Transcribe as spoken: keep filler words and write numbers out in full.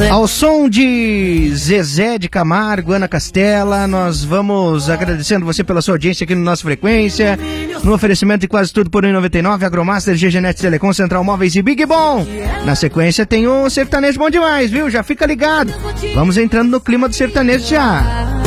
Ao som de Zezé de Camargo, Ana Castela, nós vamos agradecendo você pela sua audiência aqui no Nossa Frequência, no oferecimento de quase tudo por um e noventa e nove, Agromaster, G G Net Telecom, Central Móveis e Big Bom. Na sequência tem um sertanejo bom demais, viu? Já fica ligado. Vamos entrando no clima do sertanejo já.